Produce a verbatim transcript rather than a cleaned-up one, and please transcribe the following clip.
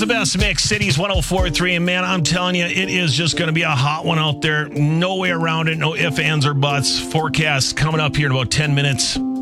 the best mix, Cities one oh four point three. And man, I'm telling you, it is just going to be a hot one out there. No way around it. No ifs, ands, or buts. Forecast coming up here in about ten minutes.